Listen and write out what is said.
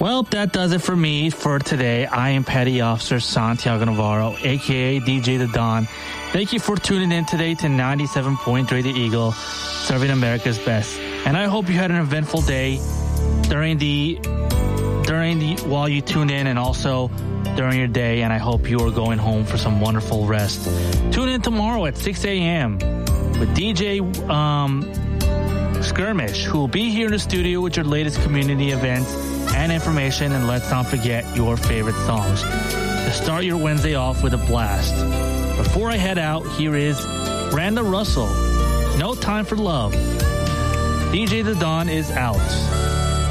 Well, that does it for me for today. I am Petty Officer Santiago Navarro, a.k.a. DJ The Don. Thank you for tuning in today to 97.3 The Eagle, serving America's best. And I hope you had an eventful day while you tune in and also during your day. And I hope you are going home for some wonderful rest. Tune in tomorrow at 6 a.m. with DJ Skirmish, who will be here in the studio with your latest community events and information. And let's not forget your favorite songs to start your Wednesday off with a blast. Before I head out, here is Brenda Russell, No Time for Love. DJ The Don is out.